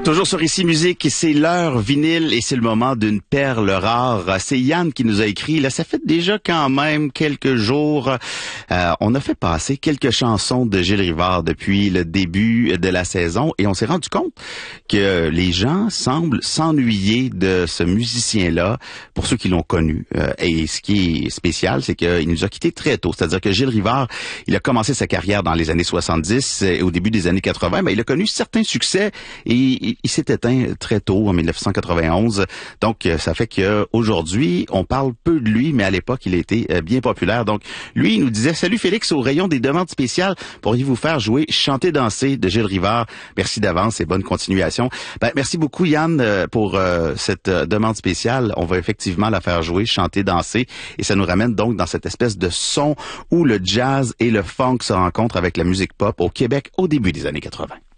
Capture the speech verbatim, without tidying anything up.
Toujours sur Ici Musique, c'est l'heure vinyle et c'est le moment d'une perle rare. C'est Yann qui nous a écrit. Là, ça fait déjà quand même quelques jours. Euh, on a fait passer quelques chansons de Gilles Rivard depuis le début de la saison et on s'est rendu compte que les gens semblent s'ennuyer de ce musicien-là pour ceux qui l'ont connu. Euh, et ce qui est spécial, c'est qu'il nous a quittés très tôt. C'est-à-dire que Gilles Rivard, il a commencé sa carrière dans les années soixante-dix et au début des années quatre-vingts, ben, il a connu certains succès et il, il s'est éteint très tôt, en dix-neuf cent quatre-vingt-onze. Donc, ça fait qu'aujourd'hui, on parle peu de lui, mais à l'époque, il a été bien populaire. Donc, lui, il nous disait « Salut Félix, au rayon des demandes spéciales, pourriez-vous faire jouer « Chanter, danser » de Gilles Rivard? Merci d'avance et bonne continuation. » Ben, merci beaucoup Yann pour euh, cette demande spéciale. On va effectivement la faire jouer « Chanter, danser » et ça nous ramène donc dans cette espèce de son où le jazz et le funk se rencontrent avec la musique pop au Québec au début des années quatre-vingts.